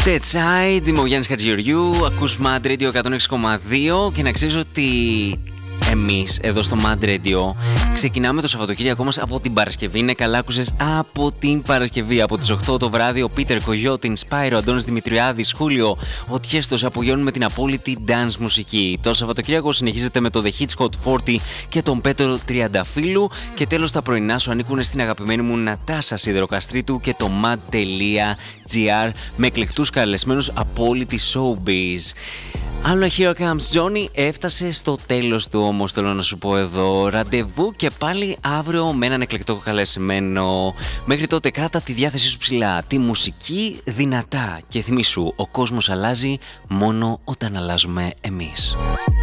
Deadside, είμαι ο Γιάννης Χατζηγεωργιού, ακούς Mad Radio 106,2 και να ξέρεις ότι εμείς εδώ στο Mad Radio ξεκινάμε το Σαββατοκύριακό μας από την Παρασκευή. Είναι καλά, άκουσες, από την Παρασκευή. Από τις 8 το βράδυ ο Πίτερ Κογιώτιν, Σπάιρο, Αντώνης Δημητριάδης, Χούλιο, ο Τιέστος απογειώνουν με την απόλυτη dance μουσική. Το Σαββατοκύριακο συνεχίζεται με το The Hits Hot 40 και τον Πέτρο Τριανταφύλου. Και τέλος τα πρωινά σου ανήκουν στην αγαπημένη μου Νατάσα Σιδεροκαστρίτου και το mad.gr με εκλεκτούς καλεσμένους απόλυτη showbiz. Άλλο Here Comes Johnny έφτασε στο τέλος του, όμως θέλω να σου πω εδώ ραντεβού και πάλι αύριο με έναν εκλεκτό καλεσμένο. Μέχρι τότε κράτα τη διάθεσή σου ψηλά, τη μουσική δυνατά και θυμήσου, ο κόσμος αλλάζει μόνο όταν αλλάζουμε εμείς.